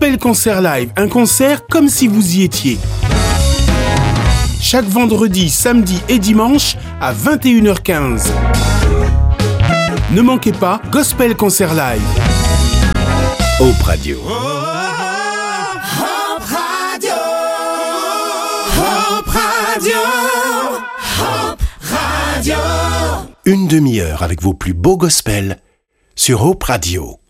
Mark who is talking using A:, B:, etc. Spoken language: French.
A: Gospel Concert Live, un concert comme si vous y étiez. Chaque vendredi, samedi et dimanche à 21h15. Ne manquez pas Gospel Concert Live.
B: Hope Radio.
C: Hope Radio. Hope Radio. Hope Radio.
B: Une demi-heure avec vos plus beaux gospels sur Hope Radio.